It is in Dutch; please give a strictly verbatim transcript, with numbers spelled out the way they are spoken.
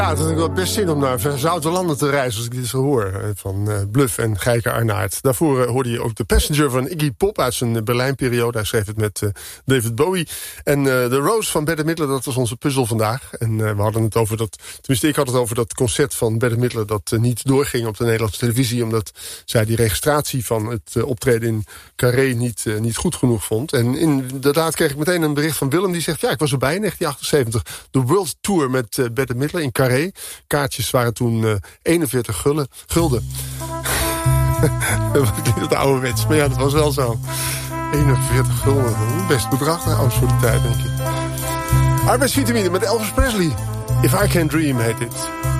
Ja, het is wel best zin om naar zoute landen te reizen, als ik dit zo hoor. Van uh, Bluff en Gijke Arnaert. Daarvoor uh, hoorde je ook de Passenger van Iggy Pop uit zijn uh, Berlijnperiode. Hij schreef het met uh, David Bowie. En uh, de Rose van Bette Midler, dat was onze puzzel vandaag. En uh, we hadden het over dat, tenminste ik had het over dat concert van Bette Midler dat uh, niet doorging op de Nederlandse televisie. Omdat zij die registratie van het uh, optreden in Carré niet, uh, niet goed genoeg vond. En inderdaad kreeg ik meteen een bericht van Willem die zegt, ja, ik was erbij in negentien achtenzeventig. De World Tour met uh, Bette Midler in Carré. Kaartjes waren toen uh, eenenveertig gulden. gulden. Dat klinkt het ouderwets, maar ja, dat was wel zo. eenenveertig gulden. Best bedrag trouwens voor die tijd, denk ik. Arbeidsvitamine met Elvis Presley. If I Can Dream heet dit.